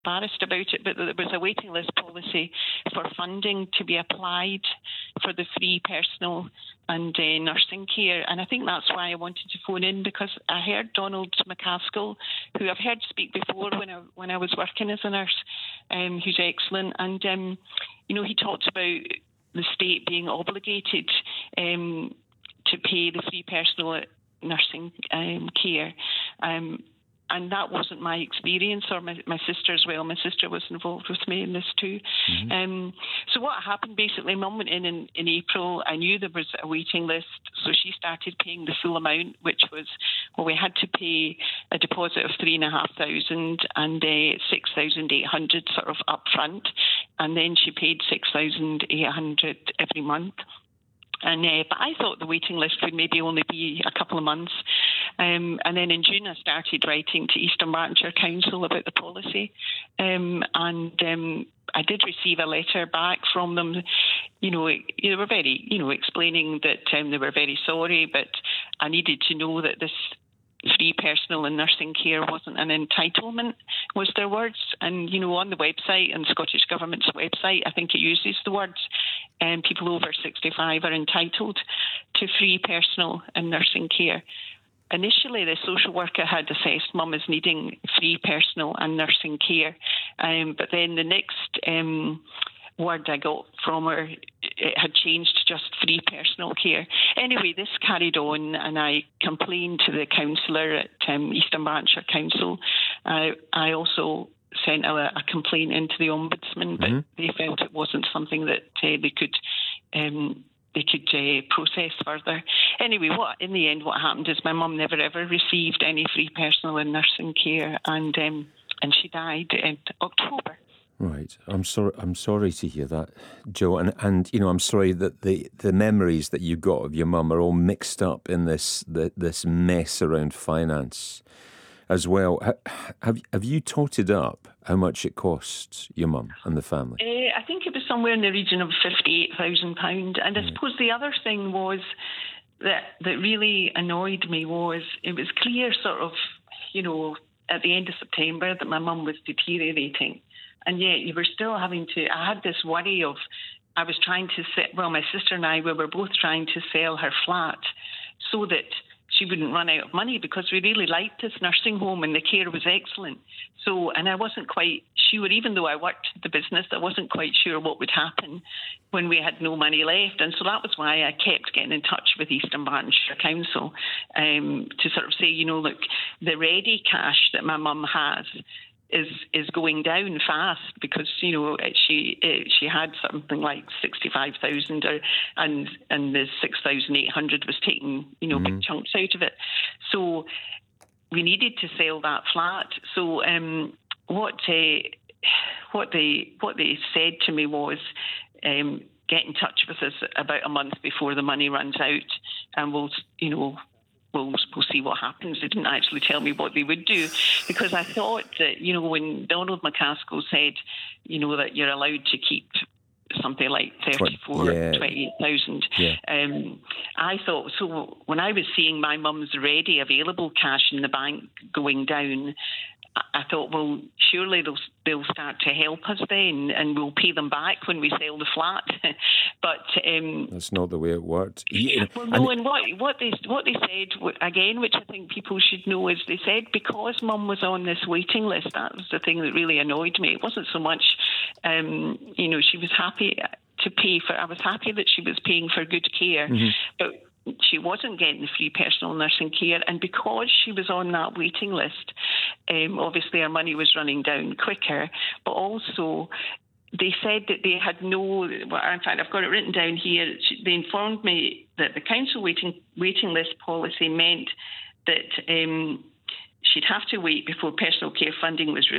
embarrassed about it, but there was a waiting list policy for funding to be applied for the free personal and nursing care. And I think that's why I wanted to phone in, because I heard Donald McCaskill, who I've heard speak before when I was working as a nurse, who's excellent. And, he talked about the state being obligated to pay the free personal nursing care. And that wasn't my experience, or my sister as well. My sister was involved with me in this too. Mm-hmm. So what happened, basically, Mum went in April. I knew there was a waiting list, so she started paying the full amount, which was, we had to pay a deposit of 3,500 and 6,800 sort of upfront, and then she paid 6,800 every month. And but I thought the waiting list would maybe only be a couple of months. And then in June, I started writing to East Dunbartonshire Council about the policy. And I did receive a letter back from them. They were very, explaining that they were very sorry, but I needed to know that this free personal and nursing care wasn't an entitlement, was their words. And, on the website, and Scottish Government's website, I think it uses the words, people over 65 are entitled to free personal and nursing care. Initially, the social worker had assessed Mum as needing free personal and nursing care. But then the next word I got from her, it had changed to just free personal care. Anyway, this carried on, and I complained to the councillor at East Dunbartonshire Council. I also sent a complaint into the Ombudsman, but they felt it wasn't something that they could process further. Anyway, in the end, what happened is my mum never ever received any free personal and nursing care, and she died in October. Right. I'm sorry to hear that, Jo. And I'm sorry that the memories that you got of your mum are all mixed up in this mess around finance as well. Have you totted up how much it costs your mum and the family? I think it was somewhere in the region of £58,000. And I suppose the other thing was that really annoyed me was it was clear sort of, at the end of September that my mum was deteriorating. And yet you were still having to, I had this worry of, I was trying to my sister and I, we were both trying to sell her flat so that she wouldn't run out of money, because we really liked this nursing home and the care was excellent. So, and I wasn't quite sure, even though I worked the business, I wasn't quite sure what would happen when we had no money left. And so that was why I kept getting in touch with East Dunbartonshire Council to sort of say, look, the ready cash that my mum has is going down fast, because she had something like 65,000 and the 6,800 was taking big chunks out of it. So we needed to sell that flat. So what they said to me was, get in touch with us about a month before the money runs out, and we'll see what happens. They didn't actually tell me what they would do, because I thought that, when Donald McCaskill said, that you're allowed to keep something like 28,000, I thought, so when I was seeing my mum's ready available cash in the bank going down, I thought, well, surely they'll start to help us then, and we'll pay them back when we sell the flat. But that's not the way it worked. Well, no, and what they said again, which I think people should know, is they said because Mum was on this waiting list, that was the thing that really annoyed me. It wasn't so much, she was happy to pay for. I was happy that she was paying for good care, but she wasn't getting the free personal nursing care, and because she was on that waiting list, obviously her money was running down quicker, but also they said that they had in fact I've got it written down here, they informed me that the council waiting list policy meant that she'd have to wait before personal care funding was